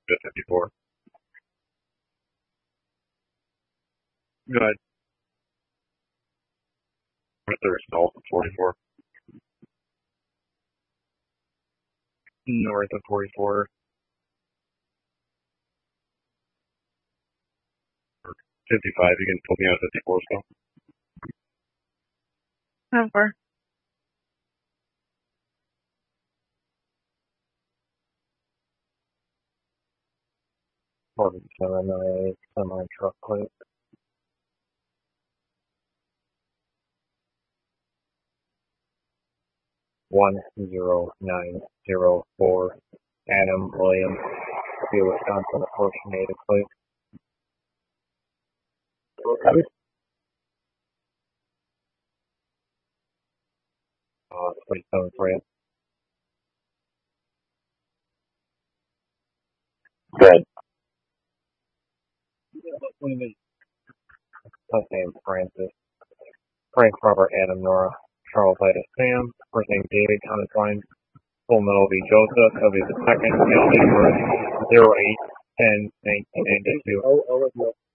Good 54. Good. Arthur Stall 44. North of 44. 55. You can put me on 54 still. How far? $47 semi-truck plate. 10904 Adam Williams, the Wisconsin Associated plate. 27 for you. Good. Last name Francis. Frank Robert Adam Nora. Charles Titus Sam. First name David Thomas Line. Full middle V Joseph. That'll be the second. Date birth 08/10/1992.